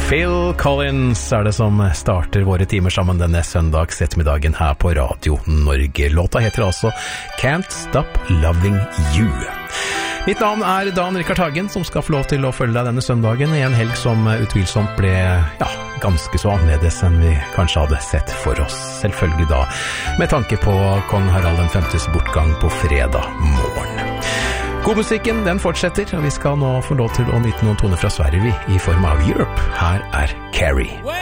Phil Collins det som starter våre timer sammen denne søndags ettermiddagen her på Radio Norge. Låta heter altså Can't Stop Loving You. Mitt navn Dan Rikard Hagen, som skal få lov til å følge deg denne søndagen i en helg som utvilsomt ble ganske så annerledes enn vi kanskje hadde sett for oss. Selvfølgelig da med tanke på kong Harald den 5. bortgang på fredag morgen. God musikken, den fortsetter, og vi skal nå få lov til å nyte noen toner fra Sverige i form av Europe. Her Carrie.